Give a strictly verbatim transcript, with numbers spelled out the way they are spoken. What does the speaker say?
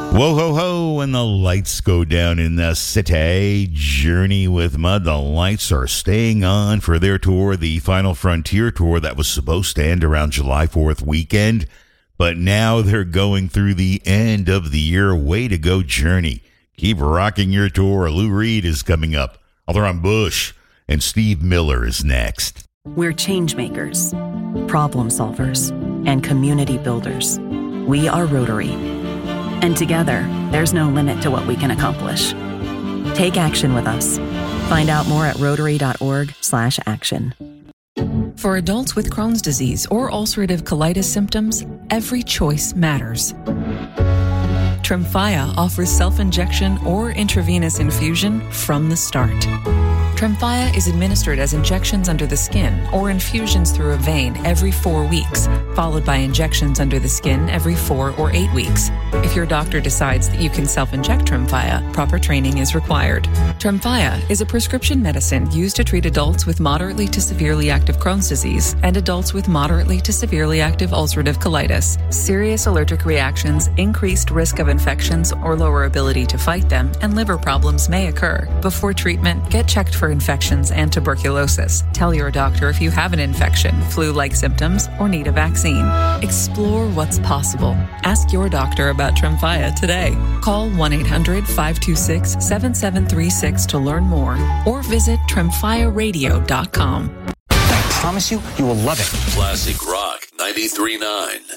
Whoa, ho, ho, when the lights go down in the city. Journey with Mud. The lights are staying on for their tour, the Final Frontier tour that was supposed to end around July fourth weekend. But now they're going through the end of the year. Way to go, Journey. Keep rocking your tour. Lou Reed is coming up. Alderaan Bush and Steve Miller is next. We're change makers, problem solvers, and community builders. We are Rotary. And together, there's no limit to what we can accomplish. Take action with us. Find out more at rotary.org slash action. For adults with Crohn's disease or ulcerative colitis symptoms, every choice matters. Tremfya offers self-injection or intravenous infusion from the start. Tremfya is administered as injections under the skin or infusions through a vein every four weeks, followed by injections under the skin every four or eight weeks. If your doctor decides that you can self-inject Tremfya, proper training is required. Tremfya is a prescription medicine used to treat adults with moderately to severely active Crohn's disease and adults with moderately to severely active ulcerative colitis. Serious allergic reactions, increased risk of infections or lower ability to fight them, and liver problems may occur. Before treatment, get checked for infections and tuberculosis. Tell your doctor if you have an infection, flu-like symptoms, or need a vaccine. Explore what's possible. Ask your doctor about Tremfya today. Call one eight hundred five two six seven seven three six to learn more or visit tremfya radio dot com. I promise you, you will love it. Classic Rock ninety-three point nine.